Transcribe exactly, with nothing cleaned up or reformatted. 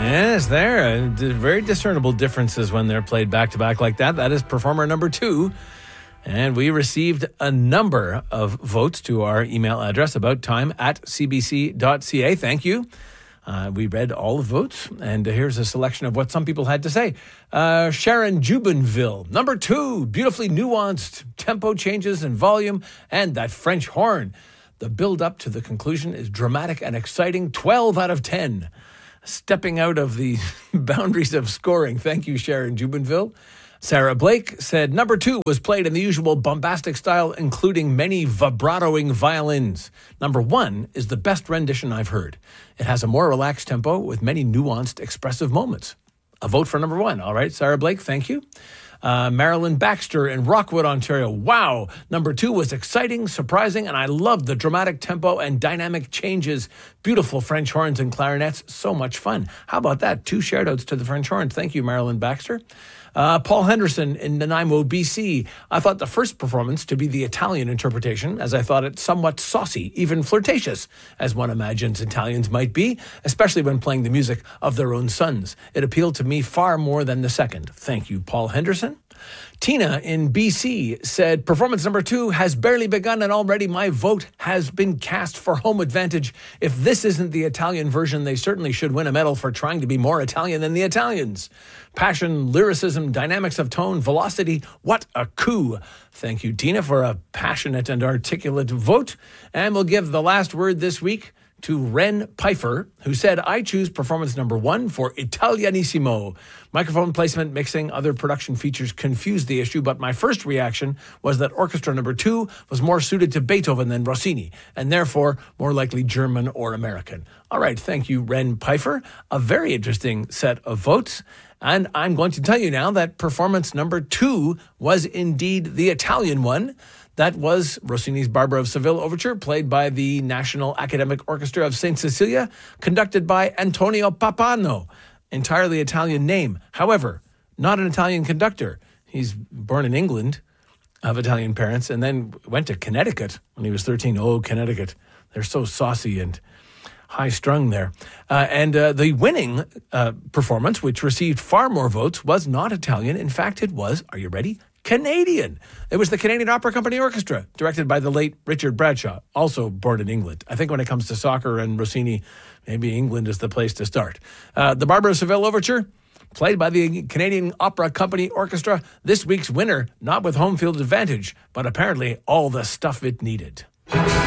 Yes, there. Very discernible differences when they're played back-to-back like that. That is performer number two. And we received a number of votes to our email address, about time at c b c dot c a. Thank you. Uh, we read all the votes, and here's a selection of what some people had to say. Uh, Sharon Jubenville, number two, beautifully nuanced, tempo changes and volume, and that French horn. The build-up to the conclusion is dramatic and exciting, twelve out of ten. Stepping out of the boundaries of scoring. Thank you, Sharon Jubenville. Sarah Blake said, number two was played in the usual bombastic style, including many vibratoing violins. Number one is the best rendition I've heard. It has a more relaxed tempo with many nuanced, expressive moments. A vote for number one. All right, Sarah Blake, thank you. Uh, Marilyn Baxter in Rockwood, Ontario. Wow. Number two was exciting, surprising, and I loved the dramatic tempo and dynamic changes. Beautiful French horns and clarinets. So much fun. How about that? Two shout-outs to the French horns. Thank you, Marilyn Baxter. Uh, Paul Henderson in Nanaimo, B C. I thought the first performance to be the Italian interpretation, as I thought it somewhat saucy, even flirtatious, as one imagines Italians might be, especially when playing the music of their own sons. It appealed to me far more than the second. Thank you, Paul Henderson. Tina in B C said, performance number two has barely begun and already my vote has been cast for home advantage. If this isn't the Italian version, they certainly should win a medal for trying to be more Italian than the Italians. Passion, lyricism, dynamics of tone, velocity, what a coup. Thank you, Tina, for a passionate and articulate vote. And we'll give the last word this week to Ren Pfeiffer, who said, I choose performance number one for Italianissimo. Microphone placement, mixing, other production features confused the issue, but my first reaction was that orchestra number two was more suited to Beethoven than Rossini, and therefore more likely German or American. All right, thank you, Ren Pfeiffer. A very interesting set of votes. And I'm going to tell you now that performance number two was indeed the Italian one. That was Rossini's Barbara of Seville Overture, played by the National Academic Orchestra of Saint Cecilia, conducted by Antonio Pappano. Entirely Italian name. However, not an Italian conductor. He's born in England, of Italian parents, and then went to Connecticut when he was thirteen. Oh, Connecticut. They're so saucy and high-strung there. Uh, and uh, the winning uh, performance, which received far more votes, was not Italian. In fact, it was, are you ready? Canadian. It was the Canadian Opera Company Orchestra, directed by the late Richard Bradshaw, also born in England. I think when it comes to soccer and Rossini, maybe England is the place to start. Uh, the Barbara of Seville Overture, played by the Canadian Opera Company Orchestra. This week's winner, not with home field advantage, but apparently all the stuff it needed.